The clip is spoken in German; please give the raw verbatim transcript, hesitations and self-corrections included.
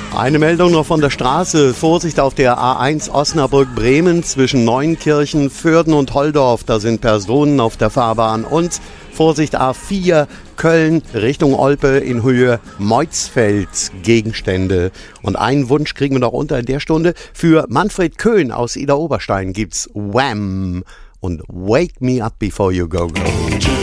Eine Meldung noch von der Straße. Vorsicht auf der A eins Osnabrück-Bremen zwischen Neunkirchen, Vörden und Holdorf. Da sind Personen auf der Fahrbahn. Und Vorsicht A vier Köln Richtung Olpe in Höhe Meutzfeld. Gegenstände. Und einen Wunsch kriegen wir noch unter in der Stunde. Für Manfred Köhn aus Ida Oberstein gibt's Wham! Und Wake Me Up Before You Go Go.